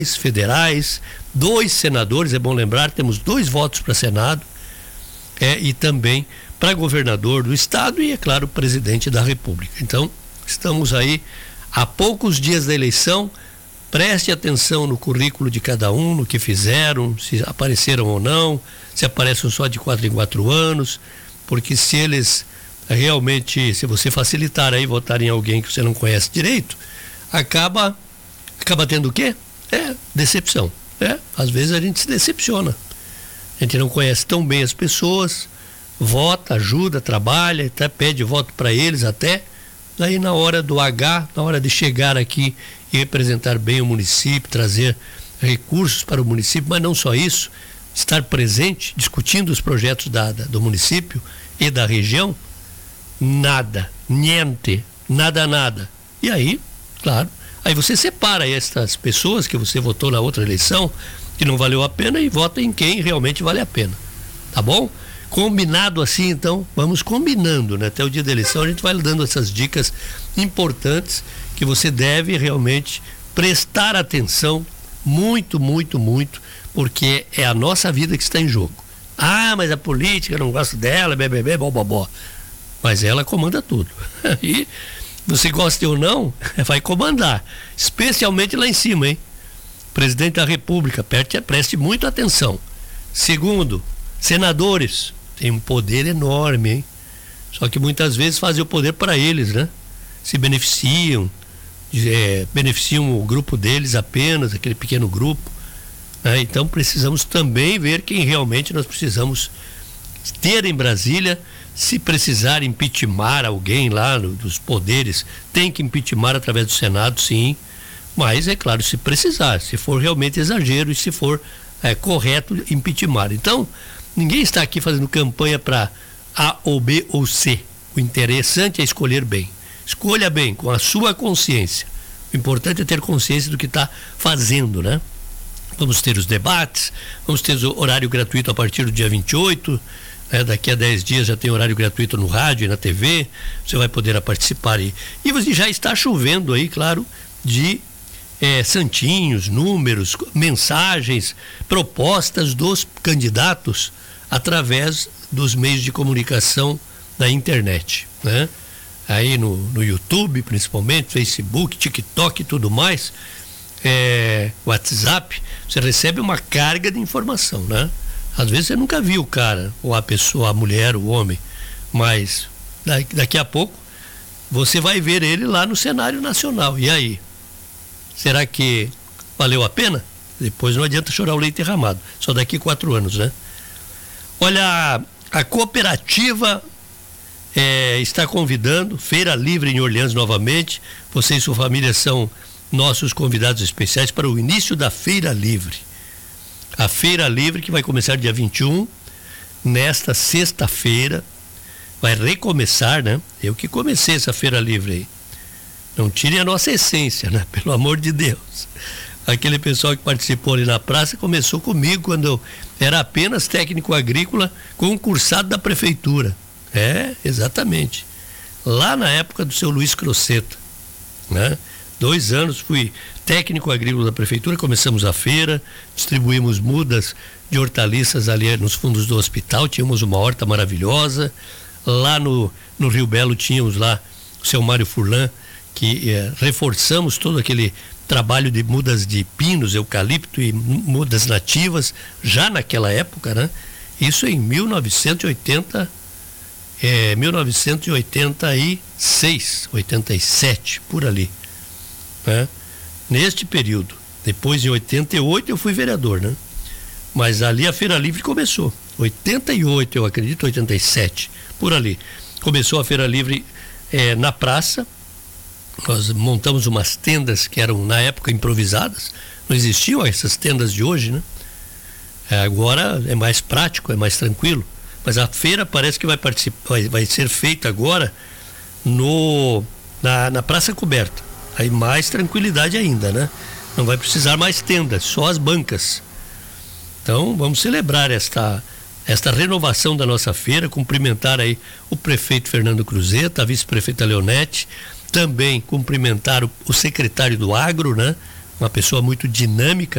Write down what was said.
federais, 2 senadores, é bom lembrar, temos 2 votos para Senado, e também para governador do estado e, é claro, presidente da República. Então, estamos aí a poucos dias da eleição. Preste atenção no currículo de cada um, no que fizeram, se apareceram ou não, se aparecem só de 4 em 4 anos, porque se eles realmente, se você facilitar aí votar em alguém que você não conhece direito, acaba tendo o quê? Decepção. Às vezes a gente se decepciona. A gente não conhece tão bem as pessoas, vota, ajuda, trabalha, até pede voto para eles até. Daí na hora do na hora de chegar aqui e representar bem o município, trazer recursos para o município, mas não só isso, estar presente, discutindo os projetos do município e da região, nada, niente, nada. E aí, claro, aí você separa essas pessoas que você votou na outra eleição, que não valeu a pena, e vota em quem realmente vale a pena. Tá bom? Combinado assim, então, vamos combinando, né? Até o dia da eleição a gente vai dando essas dicas importantes que você deve realmente prestar atenção muito, porque é a nossa vida que está em jogo. Ah, mas a política, não gosto dela, bobobó. Mas ela comanda tudo. E você gosta ou não, vai comandar, especialmente lá em cima, hein? Presidente da República, preste muita atenção. Segundo, senadores têm um poder enorme, hein? Só que muitas vezes fazem o poder para eles, né? Se beneficiam, beneficiam o grupo deles apenas, aquele pequeno grupo, né? Então precisamos também ver quem realmente nós precisamos ter em Brasília. Se precisar impeachment alguém lá dos poderes, tem que impeachment através do Senado, sim. Mas, é claro, se precisar, se for realmente exagero e se for correto, impeachment. Então, ninguém está aqui fazendo campanha para A ou B ou C. O interessante é escolher bem. Escolha bem, com a sua consciência. O importante é ter consciência do que está fazendo, né? Vamos ter os debates, vamos ter o horário gratuito a partir do dia 28, daqui a 10 dias já tem horário gratuito no rádio e na TV, você vai poder participar aí. E já está chovendo aí, claro, de santinhos, números, mensagens, propostas dos candidatos através dos meios de comunicação da internet, né? Aí no YouTube, principalmente, Facebook, TikTok e tudo mais, WhatsApp, você recebe uma carga de informação, né? Às vezes você nunca viu o cara, ou a pessoa, a mulher, o homem, mas daqui a pouco você vai ver ele lá no cenário nacional. E aí? Será que valeu a pena? Depois não adianta chorar o leite derramado, só daqui 4 anos, né? Olha, a cooperativa está convidando, Feira Livre em Orleans novamente. Você e sua família são nossos convidados especiais para o início da Feira Livre. A Feira Livre, que vai começar dia 21, nesta sexta-feira, vai recomeçar, né? Eu que comecei essa Feira Livre aí. Não tirem a nossa essência, né? Pelo amor de Deus. Aquele pessoal que participou ali na praça começou comigo quando eu era apenas técnico agrícola concursado da prefeitura. Exatamente. Lá na época do seu Luiz Croceta, né? 2 anos fui técnico agrícola da prefeitura, começamos a feira, distribuímos mudas de hortaliças ali nos fundos do hospital, tínhamos uma horta maravilhosa. Lá no Rio Belo tínhamos lá o seu Mário Furlan, que reforçamos todo aquele trabalho de mudas de pinos, eucalipto e mudas nativas, já naquela época, né? Isso em 1986, 87, por ali, né? Neste período. Depois, em 88, eu fui vereador, né? Mas ali a Feira Livre começou. 88, eu acredito, 87, por ali. Começou a Feira Livre na praça. Nós montamos umas tendas que eram, na época, improvisadas. Não existiam essas tendas de hoje, né? Agora é mais prático, é mais tranquilo. Mas a feira parece que vai ser feita agora na Praça Coberta. Aí mais tranquilidade ainda, né? Não vai precisar mais tendas, só as bancas. Então vamos celebrar esta renovação da nossa feira, cumprimentar aí o prefeito Fernando Cruzeta, a vice-prefeita Leonete, também cumprimentar o secretário do Agro, né? Uma pessoa muito dinâmica